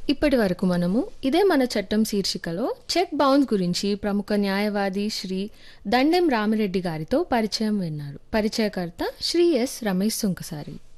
ఇప్పటి వరకు మనము ఇదే మన చట్టం శీర్షికలో చెక్ బౌన్స్ గురించి ప్రముఖ న్యాయవాది శ్రీ దండెం రామిరెడ్డి గారితో పరిచయం విన్నారు. పరిచయకర్త శ్రీ ఎస్ రమేష్ సుంకసారి.